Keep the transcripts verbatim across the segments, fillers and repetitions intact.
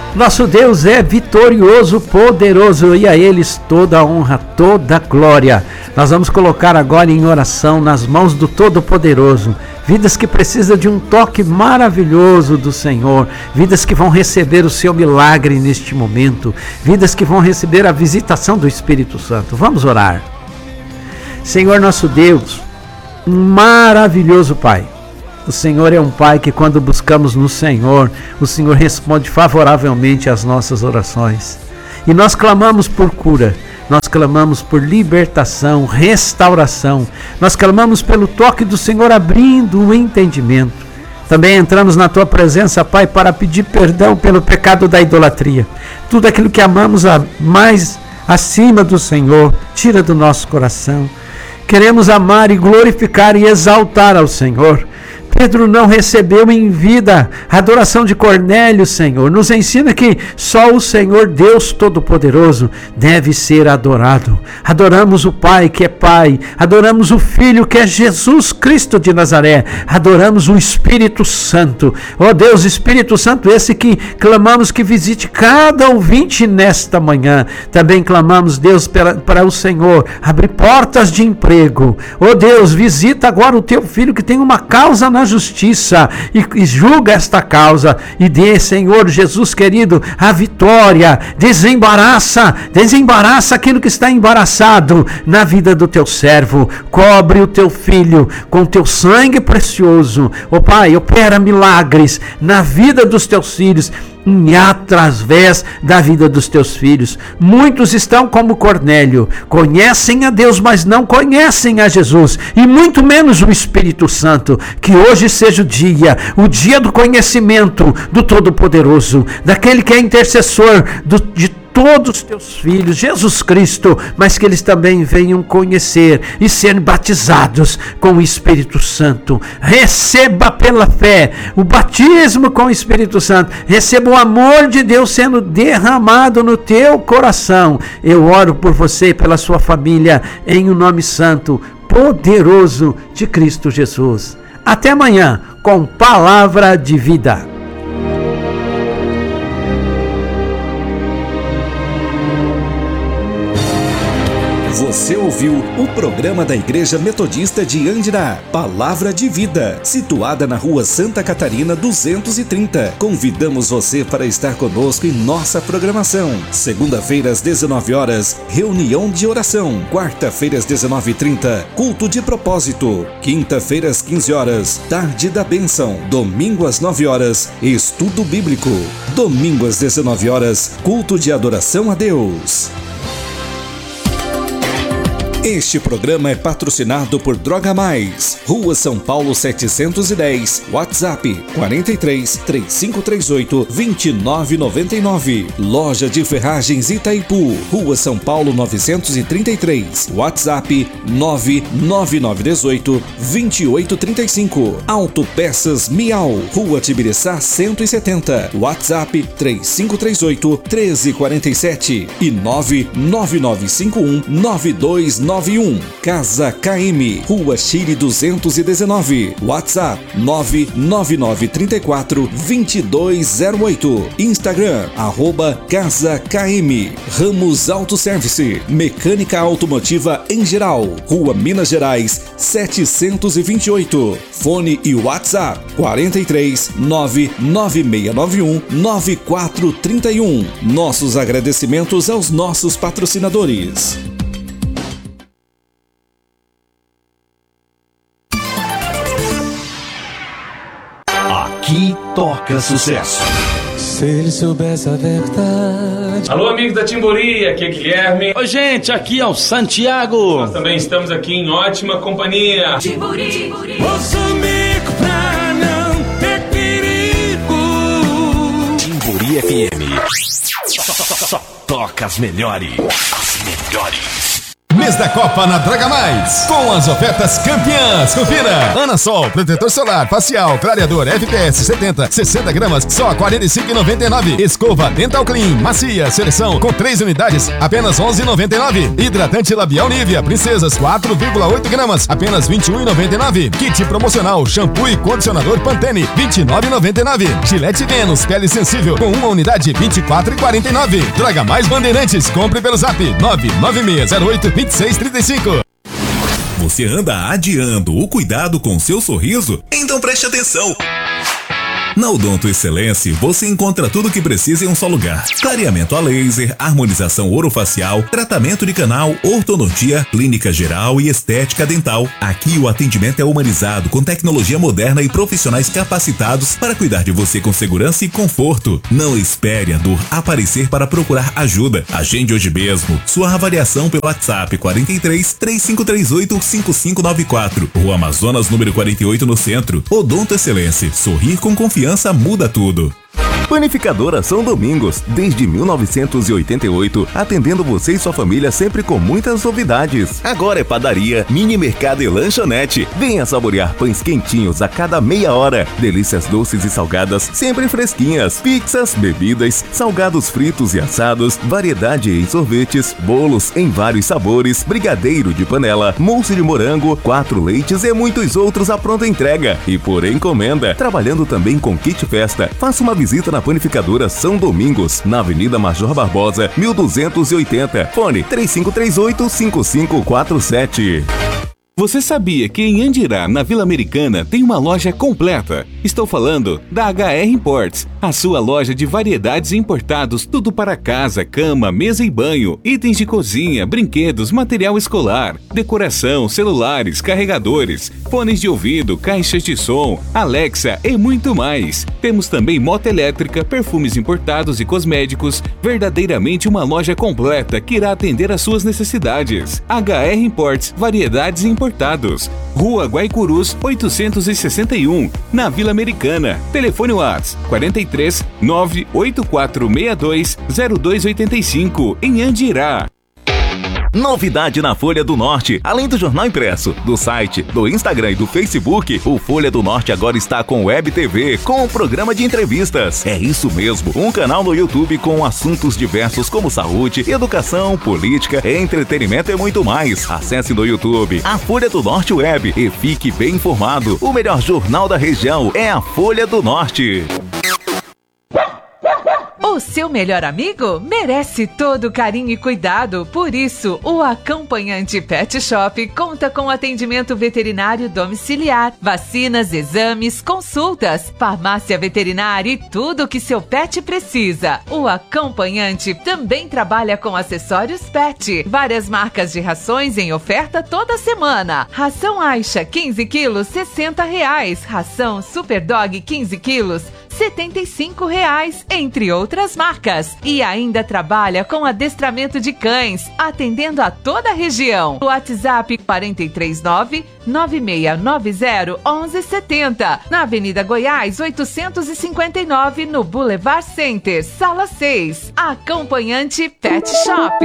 Nosso Deus é vitorioso, poderoso, e a Eles toda a honra, toda a glória. Nós vamos colocar agora em oração nas mãos do Todo-Poderoso, vidas que precisam de um toque maravilhoso do Senhor, vidas que vão receber o seu milagre neste momento, vidas que vão receber a visitação do Espírito Santo. Vamos orar. Senhor nosso Deus, maravilhoso Pai, o Senhor é um Pai que, quando buscamos no Senhor, o Senhor responde favoravelmente às nossas orações. E nós clamamos por cura, nós clamamos por libertação, restauração, nós clamamos pelo toque do Senhor abrindo o entendimento. Também entramos na Tua presença, Pai, para pedir perdão pelo pecado da idolatria. Tudo aquilo que amamos a mais acima do Senhor, tira do nosso coração. Queremos amar e glorificar e exaltar ao Senhor. Pedro não recebeu em vida a adoração de Cornélio, Senhor. Nos ensina que só o Senhor Deus Todo-Poderoso deve ser adorado. Adoramos o Pai que é Pai, adoramos o Filho que é Jesus Cristo de Nazaré, adoramos o Espírito Santo. Ó Deus, Espírito Santo, esse que clamamos que visite cada ouvinte nesta manhã. Também clamamos, Deus, para, para o Senhor abrir portas de emprego. Ó Deus, visita agora o Teu Filho que tem uma causa na justiça e, e julga esta causa e dê, Senhor Jesus querido, a vitória. Desembaraça, desembaraça aquilo que está embaraçado na vida do Teu servo. Cobre o Teu Filho com Teu sangue precioso. Ó Pai, opera milagres na vida dos Teus filhos e através da vida dos Teus filhos. Muitos estão como Cornélio, conhecem a Deus, mas não conhecem a Jesus, e muito menos o Espírito Santo. Que hoje seja o dia, o dia do conhecimento do Todo-Poderoso, daquele que é intercessor do, de todos os Teus filhos, Jesus Cristo, mas que eles também venham conhecer e serem batizados com o Espírito Santo. Receba pela fé o batismo com o Espírito Santo, receba o amor de Deus sendo derramado no teu coração. Eu oro por você e pela sua família, em o nome santo, poderoso de Cristo Jesus. Até amanhã com Palavra de Vida. Você ouviu o programa da Igreja Metodista de Andirá, Palavra de Vida, situada na Rua Santa Catarina duzentos e trinta. Convidamos você para estar conosco em nossa programação. Segunda-feira às dezenove horas, reunião de oração. Quarta-feira às dezenove e trinta, culto de propósito. Quinta-feira às quinze horas, tarde da bênção. Domingo às nove horas, estudo bíblico. Domingo às dezenove horas, culto de adoração a Deus. Este programa é patrocinado por Droga Mais, Rua São Paulo setecentos e dez, WhatsApp quarenta e três, três cinco três oito, dois nove nove nove. Loja de Ferragens Itaipu, Rua São Paulo novecentos e trinta e três, WhatsApp nove nove nove um oito, dois oito três cinco. Autopeças Miau, Rua Tibiriçá cento e setenta, WhatsApp três cinco três oito, um três quatro sete e nove nove nove cinco um, nove dois nove um. Casa K M, Rua Chile duzentos e dezenove, WhatsApp nove nove nove três quatro, dois dois zero oito. Instagram, arroba Casa K M. Ramos Autoservice, mecânica automotiva em geral, Rua Minas Gerais setecentos e vinte e oito. Fone e WhatsApp quarenta e três, nove nove seis nove um, nove quatro três um. Nossos agradecimentos aos nossos patrocinadores. Aqui toca sucesso. Se ele soubesse a verdade. Alô, amigos da Timburi, aqui é Guilherme. Oi, gente, aqui é o Santiago. Nós também estamos aqui em ótima companhia. Timburi, Timburi. Ouço amigo pra não ter perigo. Timburi F M. Só, só, só, só toca as melhores. As melhores. Feliz da Copa na Droga Mais, com as ofertas campeãs. Confira: Anasol, protetor solar, facial, clareador F P S setenta, sessenta gramas, só quarenta e cinco reais e noventa e nove centavos. Escova Dental Clean, macia, seleção, com três unidades, apenas onze reais e noventa e nove centavos. Hidratante labial Nivea, Princesas, quatro vírgula oito gramas, apenas vinte e um reais e noventa e nove centavos. Kit promocional, shampoo e condicionador Pantene, vinte e nove reais e noventa e nove centavos. Gillette Venus, pele sensível, com uma unidade, vinte e quatro reais e quarenta e nove centavos. Droga Mais Bandeirantes, compre pelo zap nove nove seis zero oito dois seis três cinco. Você anda adiando o cuidado com seu sorriso? Então preste atenção! Na Odonto Excelência, você encontra tudo o que precisa em um só lugar. Clareamento a laser, harmonização orofacial, tratamento de canal, ortodontia, clínica geral e estética dental. Aqui o atendimento é humanizado, com tecnologia moderna e profissionais capacitados para cuidar de você com segurança e conforto. Não espere a dor aparecer para procurar ajuda. Agende hoje mesmo sua avaliação pelo WhatsApp quarenta e três, três cinco três oito, cinco cinco nove quatro. Rua Amazonas, número quarenta e oito, no centro. Odonto Excelência. Sorrir com confiança muda tudo. Panificadora São Domingos, desde mil novecentos e oitenta e oito, atendendo você e sua família sempre com muitas novidades. Agora é padaria, mini mercado e lanchonete. Venha saborear pães quentinhos a cada meia hora, delícias doces e salgadas sempre fresquinhas, pizzas, bebidas, salgados fritos e assados, variedade em sorvetes, bolos em vários sabores, brigadeiro de panela, mousse de morango, quatro leites e muitos outros à pronta entrega e por encomenda. Trabalhando também com kit festa. Faça uma visita na Panificadora São Domingos, na Avenida Major Barbosa, mil duzentos e oitenta. Fone três cinco três oito, cinco cinco quatro sete. Você sabia que em Andirá, na Vila Americana, tem uma loja completa? Estou falando da H R Imports, a sua loja de variedades e importados, tudo para casa, cama, mesa e banho, itens de cozinha, brinquedos, material escolar, decoração, celulares, carregadores, fones de ouvido, caixas de som, Alexa e muito mais. Temos também moto elétrica, perfumes importados e cosméticos, verdadeiramente uma loja completa que irá atender às suas necessidades. H R Imports, variedades e importados. Rua Guaicurus, oitocentos e sessenta e um, na Vila Americana. Telefone WhatsApp quarenta e três, nove oito quatro seis dois, zero dois oito cinco, em Andirá. Novidade na Folha do Norte. Além do jornal impresso, do site, do Instagram e do Facebook, o Folha do Norte agora está com Web T V, com um programa de entrevistas. É isso mesmo, um canal no YouTube com assuntos diversos como saúde, educação, política, entretenimento e muito mais. Acesse no YouTube a Folha do Norte Web e fique bem informado. O melhor jornal da região é a Folha do Norte. O seu melhor amigo merece todo carinho e cuidado. Por isso, o Acompanhante Pet Shop conta com atendimento veterinário domiciliar, vacinas, exames, consultas, farmácia veterinária e tudo o que seu pet precisa. O Acompanhante também trabalha com acessórios pet, várias marcas de rações em oferta toda semana. Ração Aixa quinze quilos, sessenta reais. Ração Super Dog quinze quilos, setenta e cinco reais, entre outras marcas. E ainda trabalha com adestramento de cães, atendendo a toda a região. WhatsApp quarenta e três, nove nove seis nove zero, onze setenta, na Avenida Goiás, oitocentos e cinquenta e nove, no Boulevard Center, Sala seis. Acompanhante Pet Shop.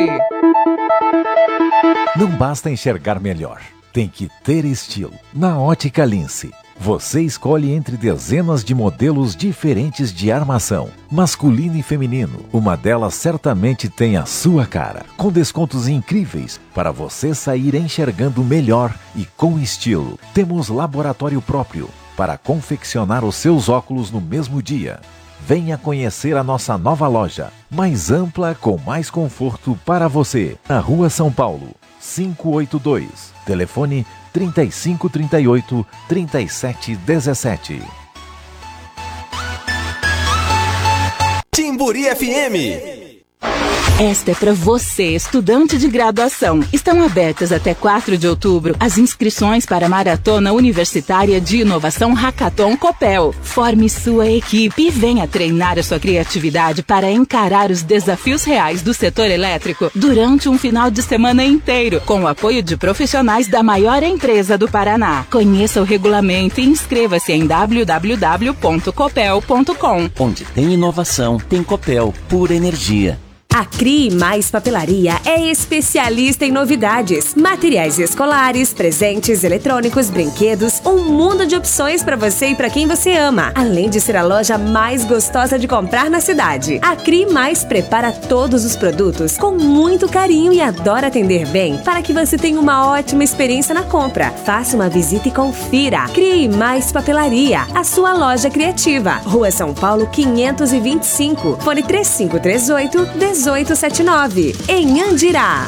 Não basta enxergar melhor, tem que ter estilo. Na Ótica Lince, você escolhe entre dezenas de modelos diferentes de armação, masculino e feminino. Uma delas certamente tem a sua cara, com descontos incríveis para você sair enxergando melhor e com estilo. Temos laboratório próprio para confeccionar os seus óculos no mesmo dia. Venha conhecer a nossa nova loja, mais ampla, com mais conforto para você. Na Rua São Paulo, quinhentos e oitenta e dois. Telefone trinta e cinco, trinta e oito, trinta e sete, dezessete. Timburi F M. Esta é para você, estudante de graduação. Estão abertas até quatro de outubro as inscrições para a Maratona Universitária de Inovação Hackathon Copel. Forme sua equipe e venha treinar a sua criatividade para encarar os desafios reais do setor elétrico durante um final de semana inteiro, com o apoio de profissionais da maior empresa do Paraná. Conheça o regulamento e inscreva-se em w w w ponto copel ponto com. Onde tem inovação, tem Copel, pura energia. A Crie Mais Papelaria é especialista em novidades, materiais escolares, presentes eletrônicos, brinquedos, um mundo de opções para você e para quem você ama, além de ser a loja mais gostosa de comprar na cidade. A Crie Mais prepara todos os produtos com muito carinho e adora atender bem para que você tenha uma ótima experiência na compra. Faça uma visita e confira. Crie Mais Papelaria, a sua loja criativa. Rua São Paulo quinhentos e vinte e cinco, fone três cinco três oito, um oito sete nove, em Andirá.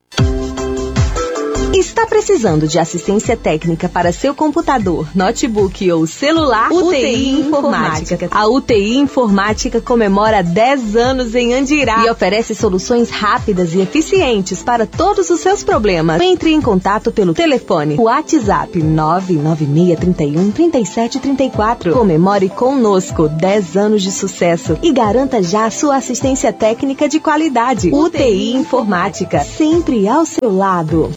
Está precisando de assistência técnica para seu computador, notebook ou celular? U T I Informática. A U T I Informática comemora dez anos em Andirá e oferece soluções rápidas e eficientes para todos os seus problemas. Entre em contato pelo telefone WhatsApp nove nove seis três um, três sete três quatro. Comemore conosco dez anos de sucesso e garanta já a sua assistência técnica de qualidade. U T I Informática, sempre ao seu lado.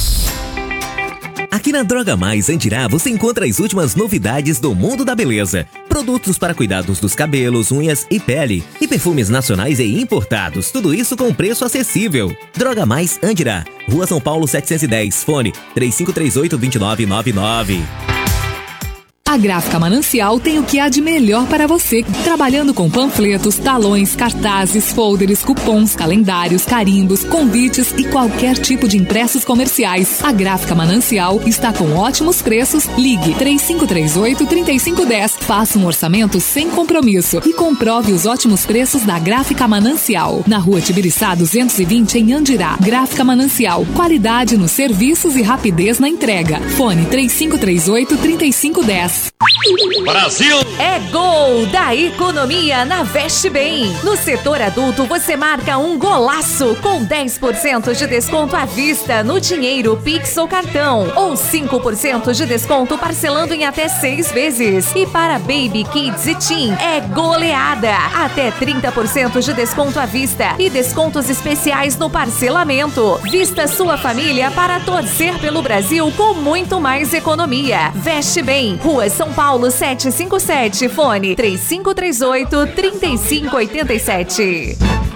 Aqui na Droga Mais Andirá você encontra as últimas novidades do mundo da beleza. Produtos para cuidados dos cabelos, unhas e pele. E perfumes nacionais e importados. Tudo isso com preço acessível. Droga Mais Andirá. Rua São Paulo setecentos e dez. Fone três cinco três oito, dois nove nove nove. A Gráfica Manancial tem o que há de melhor para você, trabalhando com panfletos, talões, cartazes, folders, cupons, calendários, carimbos, convites e qualquer tipo de impressos comerciais. A Gráfica Manancial está com ótimos preços. Ligue três cinco três oito, três cinco um zero. Faça um orçamento sem compromisso e comprove os ótimos preços da Gráfica Manancial. Na Rua Tibiriçá duzentos e vinte, em Andirá. Gráfica Manancial. Qualidade nos serviços e rapidez na entrega. Fone três cinco três oito, três cinco um zero. Brasil! É gol da economia na Veste Bem. No setor adulto você marca um golaço com dez por cento de desconto à vista no dinheiro, Pix ou cartão, ou cinco por cento de desconto parcelando em até seis vezes. E para Baby, Kids e Teen é goleada, até trinta por cento de desconto à vista e descontos especiais no parcelamento. Vista sua família para torcer pelo Brasil com muito mais economia. Veste Bem, Rua São Paulo setecentos e cinquenta e sete, fone três cinco três oito, três cinco oito sete.